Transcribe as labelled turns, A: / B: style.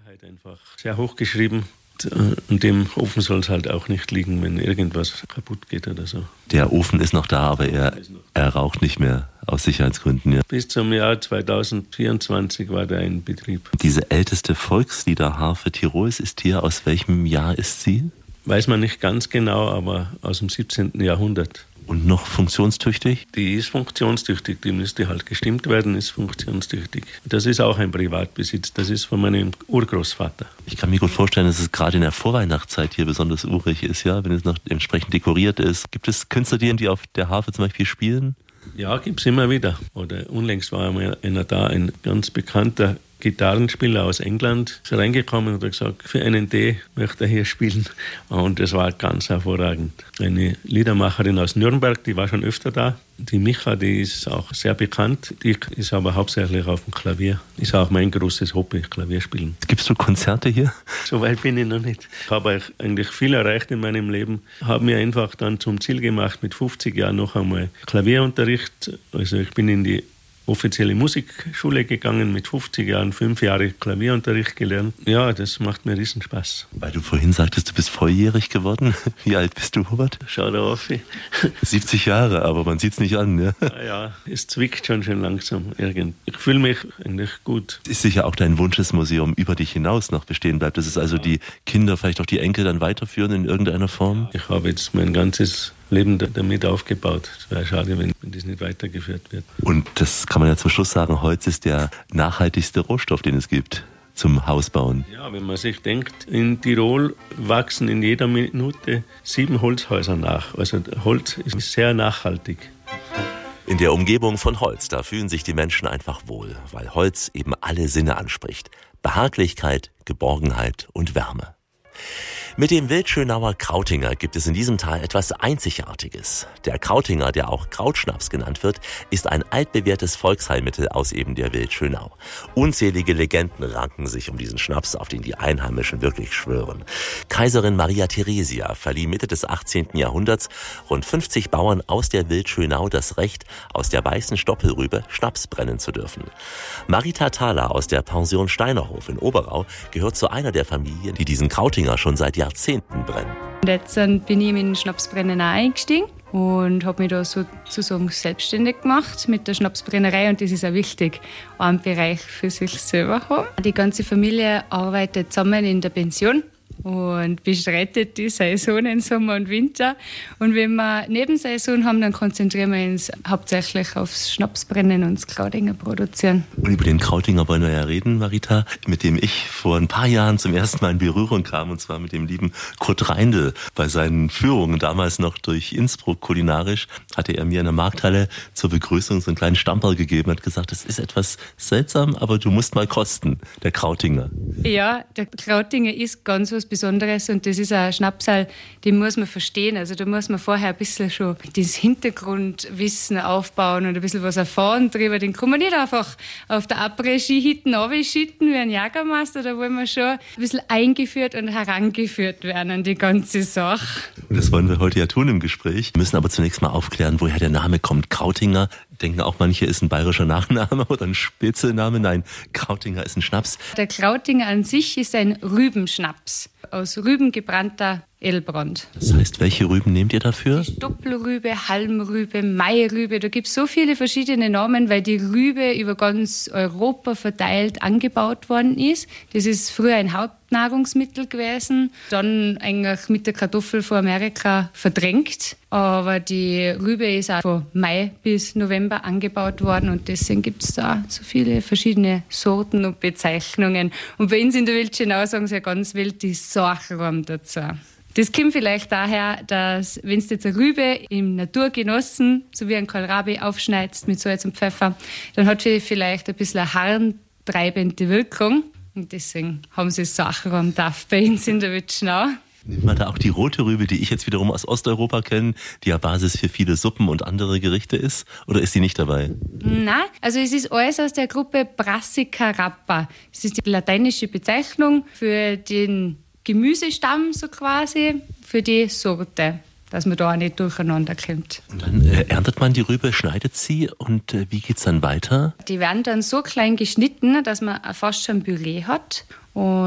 A: Sicherheit einfach sehr hoch geschrieben. Und dem Ofen soll es halt auch nicht liegen, wenn irgendwas kaputt geht oder so.
B: Der Ofen ist noch da, aber er raucht nicht mehr aus Sicherheitsgründen. Ja.
A: Bis zum Jahr 2024 war der in Betrieb.
B: Diese älteste Volksliederharfe Tirols ist hier. Aus welchem Jahr ist sie?
A: Weiß man nicht ganz genau, aber aus dem 17. Jahrhundert.
B: Und noch funktionstüchtig?
A: Die ist funktionstüchtig, die müsste halt gestimmt werden, ist funktionstüchtig. Das ist auch ein Privatbesitz, das ist von meinem Urgroßvater.
B: Ich kann mir gut vorstellen, dass es gerade in der Vorweihnachtszeit hier besonders urig ist, ja, wenn es noch entsprechend dekoriert ist. Gibt es Künstler, die auf der Harfe zum Beispiel spielen?
A: Ja, gibt es immer wieder. Oder unlängst war einmal einer da, ein ganz bekannter Gitarrenspieler aus England, ist reingekommen und hat gesagt, für einen D möchte er hier spielen. Und das war ganz hervorragend. Eine Liedermacherin aus Nürnberg, die war schon öfter da. Die Micha, die ist auch sehr bekannt. Die ist aber hauptsächlich auf dem Klavier. Ist auch mein großes Hobby, Klavierspielen.
B: Gibst du Konzerte hier?
A: So weit bin ich noch nicht. Ich habe eigentlich viel erreicht in meinem Leben. Habe mir einfach dann zum Ziel gemacht, mit 50 Jahren noch einmal Klavierunterricht. Also ich bin in die offizielle Musikschule gegangen, mit 50 Jahren, 5 Jahre Klavierunterricht gelernt. Ja, das macht mir riesen Spaß.
B: Weil du vorhin sagtest, du bist volljährig geworden. Wie alt bist du, Hubert?
A: Schau da auf.
B: 70 Jahre, aber man sieht es nicht an. Ja?
A: Ja, es zwickt schon langsam. Ich fühle mich eigentlich gut.
B: Ist sicher auch dein Wunsch, das Museum über dich hinaus noch bestehen bleibt. Das ist also die Kinder, vielleicht auch die Enkel dann weiterführen in irgendeiner Form?
A: Ich habe jetzt mein ganzes Leben damit aufgebaut. Es wäre schade, wenn das nicht weitergeführt wird.
B: Und das kann man ja zum Schluss sagen, Holz ist der nachhaltigste Rohstoff, den es gibt zum Hausbauen.
A: Ja, wenn man sich denkt, in Tirol wachsen in jeder Minute 7 Holzhäuser nach. Also Holz ist sehr nachhaltig.
B: In der Umgebung von Holz, da fühlen sich die Menschen einfach wohl, weil Holz eben alle Sinne anspricht. Behaglichkeit, Geborgenheit und Wärme. Mit dem Wildschönauer Krautinger gibt es in diesem Tal etwas Einzigartiges. Der Krautinger, der auch Krautschnaps genannt wird, ist ein altbewährtes Volksheilmittel aus eben der Wildschönau. Unzählige Legenden ranken sich um diesen Schnaps, auf den die Einheimischen wirklich schwören. Kaiserin Maria Theresia verlieh Mitte des 18. Jahrhunderts rund 50 Bauern aus der Wildschönau das Recht, aus der weißen Stoppelrübe Schnaps brennen zu dürfen. Marita Thaler aus der Pension Steinerhof in Oberau gehört zu einer der Familien, die diesen Krautinger schon seit Jahrzehnten brennen.
C: Und jetzt bin ich in den Schnapsbrennen eingestiegen und habe mich da sozusagen selbstständig gemacht mit der Schnapsbrennerei. Und das ist auch wichtig, einen Bereich für sich selber haben. Die ganze Familie arbeitet zusammen in der Pension und bestreitet die Saisonen Sommer und Winter. Und wenn wir Nebensaison haben, dann konzentrieren wir uns hauptsächlich aufs Schnapsbrennen und das Krautinger produzieren.
B: Und über den Krautinger wollen wir ja reden, Marita, mit dem ich vor ein paar Jahren zum ersten Mal in Berührung kam, und zwar mit dem lieben Kurt Reindl. Bei seinen Führungen, damals noch durch Innsbruck kulinarisch, hatte er mir in der Markthalle zur Begrüßung so einen kleinen Stamperl gegeben und hat gesagt, das ist etwas seltsam, aber du musst mal kosten, der Krautinger.
C: Ja, der Krautinger ist ganz was Besonderes und das ist ein Schnapsal, den muss man verstehen. Also da muss man vorher ein bisschen schon das Hintergrundwissen aufbauen und ein bisschen was erfahren drüber. Den kann man nicht einfach auf der Après-Ski-Hitten runterschütten wie ein Jägermeister. Da wollen wir schon ein bisschen eingeführt und herangeführt werden an die ganze Sache.
B: Und das wollen wir heute ja tun im Gespräch. Wir müssen aber zunächst mal aufklären, woher der Name kommt. Krautinger, denken auch manche, ist ein bayerischer Nachname oder ein Spitzelname. Nein, Krautinger ist ein Schnaps.
C: Der Krautinger an sich ist ein Rübenschnaps aus Rüben gebrannter Edelbrand.
B: Das heißt, welche Rüben nehmt ihr dafür?
C: Die Stoppelrübe, Halmrübe, Mairübe, da gibt es so viele verschiedene Namen, weil die Rübe über ganz Europa verteilt angebaut worden ist. Das ist früher ein Hauptnahrungsmittel gewesen, dann eigentlich mit der Kartoffel von Amerika verdrängt. Aber die Rübe ist auch von Mai bis November angebaut worden und deswegen gibt es da so viele verschiedene Sorten und Bezeichnungen. Und bei uns in der Wildschönau sagen sie ja ganz wild die Sachrem dazu. Das kommt vielleicht daher, dass wenn du jetzt eine Rübe im Naturgenossen, so wie ein Kohlrabi, aufschneidest mit Salz und Pfeffer, dann hat sie vielleicht ein bisschen eine harntreibende Wirkung. Und deswegen haben sie Sachrem bei uns in der Wildschönau.
B: Nimmt man da auch die rote Rübe, die ich jetzt wiederum aus Osteuropa kenne, die ja Basis für viele Suppen und andere Gerichte ist? Oder ist die nicht dabei?
C: Nein, also es ist alles aus der Gruppe Brassica rapa. Das ist die lateinische Bezeichnung für den Gemüsestamm so quasi, für die Sorte, dass man da auch nicht durcheinander kommt.
B: Und dann erntet man die Rübe, schneidet sie und wie geht's dann weiter?
C: Die werden dann so klein geschnitten, dass man fast schon ein Püree hat. Und